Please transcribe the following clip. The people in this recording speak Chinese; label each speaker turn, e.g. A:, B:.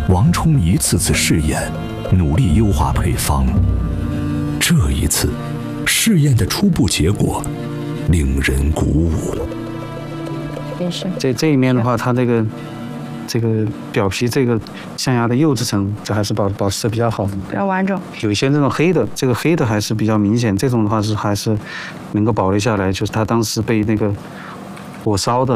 A: 王冲一次次试验，努力优化配方。这一次，试验的初步结果令人鼓舞。
B: 这一面的话，它这个表皮这个象牙的釉质层，这还是保持的比较好，
C: 比较完整。
B: 有一些这种黑的，这个黑的还是比较明显，这种的话还是能够保留下来，就是它当时被那个火烧的。